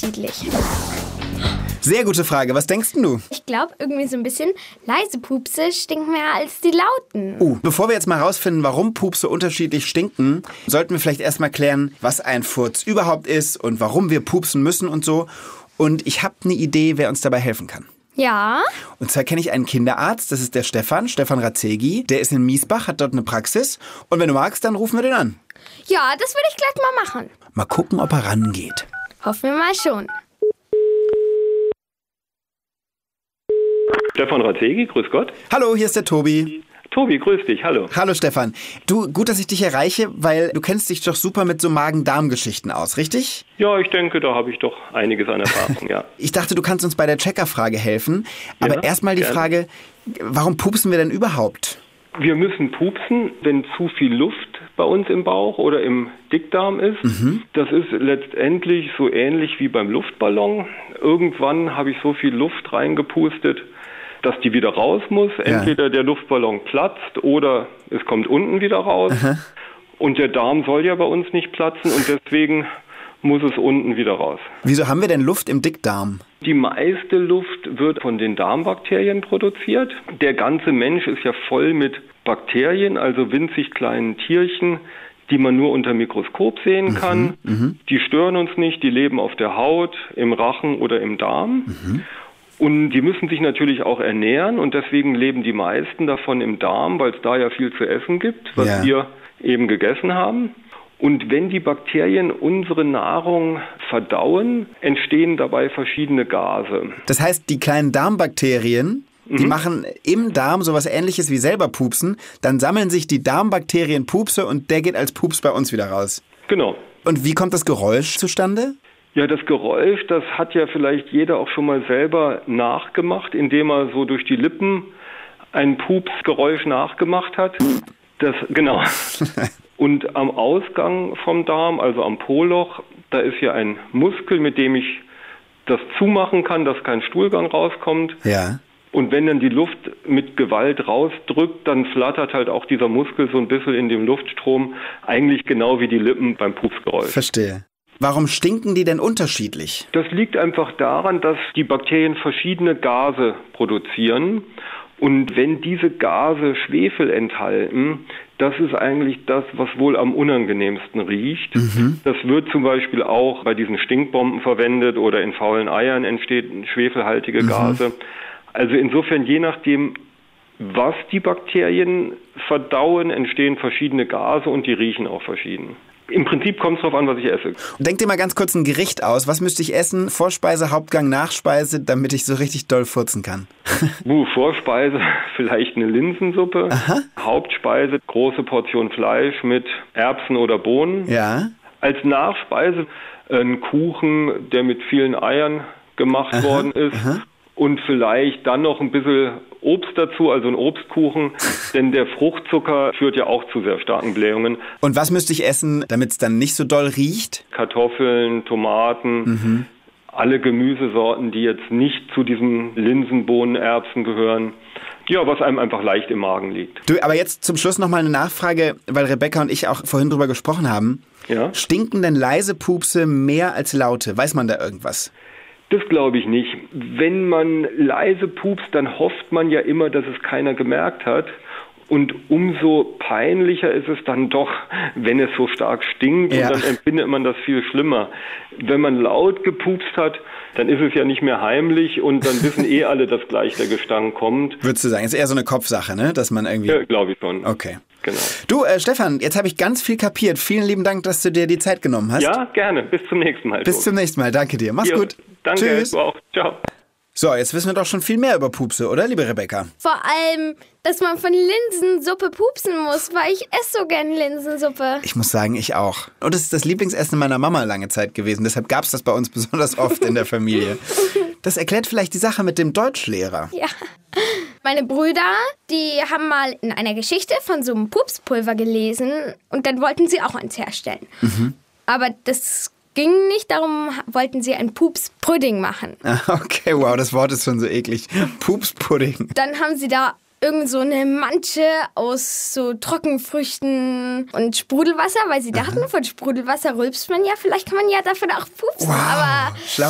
unterschiedlich? Sehr gute Frage. Was denkst denn du? Ich glaube, irgendwie so ein bisschen leise Pupse stinken mehr als die lauten. Bevor wir jetzt mal rausfinden, warum Pupse unterschiedlich stinken, sollten wir vielleicht erstmal klären, was ein Furz überhaupt ist und warum wir pupsen müssen und so. Und ich habe eine Idee, wer uns dabei helfen kann. Ja? Und zwar kenne ich einen Kinderarzt, das ist der Stefan Ratzegi. Der ist in Miesbach, hat dort eine Praxis. Und wenn du magst, dann rufen wir den an. Ja, das würde ich gleich mal machen. Mal gucken, ob er rangeht. Hoffen wir mal schon. Stefan Ratzegi, grüß Gott. Hallo, hier ist der Tobi. Tobi, grüß dich, hallo. Hallo Stefan. Du, gut, dass ich dich erreiche, weil du kennst dich doch super mit so Magen-Darm-Geschichten aus, richtig? Ja, ich denke, da habe ich doch einiges an Erfahrung, ja. Ich dachte, du kannst uns bei der Checker-Frage helfen. Aber Ja, erstmal die gerne. Frage, warum pupsen wir denn überhaupt? Wir müssen pupsen, wenn zu viel Luft bei uns im Bauch oder im Dickdarm ist. Das ist letztendlich so ähnlich wie beim Luftballon. Irgendwann habe ich so viel Luft reingepustet, dass die wieder raus muss. Entweder der Luftballon platzt oder es kommt unten wieder raus. Und der Darm soll ja bei uns nicht platzen und deswegen muss es unten wieder raus. Wieso haben wir denn Luft im Dickdarm? Die meiste Luft wird von den Darmbakterien produziert. Der ganze Mensch ist ja voll mit Bakterien, also winzig kleinen Tierchen, die man nur unter Mikroskop sehen kann. Die stören uns nicht, die leben auf der Haut, im Rachen oder im Darm. Und die müssen sich natürlich auch ernähren und deswegen leben die meisten davon im Darm, weil es da ja viel zu essen gibt, was wir eben gegessen haben. Und wenn die Bakterien unsere Nahrung verdauen, entstehen dabei verschiedene Gase. Das heißt, die kleinen Darmbakterien, die machen im Darm sowas Ähnliches wie selber pupsen. Dann sammeln sich die Darmbakterien Pupse und der geht als Pups bei uns wieder raus. Genau. Und wie kommt das Geräusch zustande? Ja, das Geräusch, das hat ja vielleicht jeder auch schon mal selber nachgemacht, indem er so durch die Lippen ein Pupsgeräusch nachgemacht hat. Das, genau. Und am Ausgang vom Darm, also am Po-Loch, da ist ja ein Muskel, mit dem ich das zumachen kann, dass kein Stuhlgang rauskommt. Ja. Und wenn dann die Luft mit Gewalt rausdrückt, dann flattert halt auch dieser Muskel so ein bisschen in dem Luftstrom, eigentlich genau wie die Lippen beim Pupsgeräusch. Verstehe. Warum stinken die denn unterschiedlich? Das liegt einfach daran, dass die Bakterien verschiedene Gase produzieren. Und wenn diese Gase Schwefel enthalten, das ist eigentlich das, was wohl am unangenehmsten riecht. Das wird zum Beispiel auch bei diesen Stinkbomben verwendet oder in faulen Eiern entstehen schwefelhaltige Gase. Also insofern, je nachdem, was die Bakterien verdauen, entstehen verschiedene Gase und die riechen auch verschieden. Im Prinzip kommt es darauf an, was ich esse. Denk dir mal ganz kurz ein Gericht aus. Was müsste ich essen? Vorspeise, Hauptgang, Nachspeise, damit ich so richtig doll furzen kann. Vorspeise vielleicht eine Linsensuppe. Hauptspeise große Portion Fleisch mit Erbsen oder Bohnen. Ja. Als Nachspeise ein Kuchen, der mit vielen Eiern gemacht worden ist. Und vielleicht dann noch ein bisschen Obst dazu, also ein Obstkuchen, denn der Fruchtzucker führt ja auch zu sehr starken Blähungen. Und was müsste ich essen, damit es dann nicht so doll riecht? Kartoffeln, Tomaten, alle Gemüsesorten, die jetzt nicht zu diesen Linsen, Bohnen, Erbsen gehören. Ja, was einem einfach leicht im Magen liegt. Du, aber jetzt zum Schluss nochmal eine Nachfrage, weil Rebecca und ich auch vorhin drüber gesprochen haben. Ja? Stinken denn leise Pupse mehr als laute? Weiß man da irgendwas? Das glaube ich nicht. Wenn man leise pupst, dann hofft man ja immer, dass es keiner gemerkt hat. Und umso peinlicher ist es dann doch, wenn es so stark stinkt. Ja. Und dann empfindet man das viel schlimmer. Wenn man laut gepupst hat, dann ist es ja nicht mehr heimlich und dann wissen alle, dass gleich der Gestank kommt. Würdest du sagen, ist eher so eine Kopfsache, ne? Dass man irgendwie... Ja, glaube ich schon. Okay. Genau. Du, Stefan, jetzt habe ich ganz viel kapiert. Vielen lieben Dank, dass du dir die Zeit genommen hast. Ja, gerne. Bis zum nächsten Mal. Bis zum nächsten Mal. Danke dir. Mach's Jo, gut. Danke. Tschüss. Du auch. Ciao. So, jetzt wissen wir doch schon viel mehr über Pupse, oder, liebe Rebecca? Vor allem, dass man von Linsensuppe pupsen muss, weil ich esse so gern Linsensuppe. Ich muss sagen, ich auch. Und es ist das Lieblingsessen meiner Mama lange Zeit gewesen. Deshalb gab es das bei uns besonders oft in der Familie. Das erklärt vielleicht die Sache mit dem Deutschlehrer. Ja. Meine Brüder, die haben mal in einer Geschichte von so einem Pupspulver gelesen und dann wollten sie auch eins herstellen. Aber das ging nicht, darum wollten sie einen Pupspudding machen. Okay, wow, das Wort ist schon so eklig. Pupspudding. Dann haben sie da irgend so eine Mansche aus so Trockenfrüchten und Sprudelwasser, weil sie dachten, von Sprudelwasser rülpst man ja, vielleicht kann man ja davon auch pupsen. Wow, aber schlau.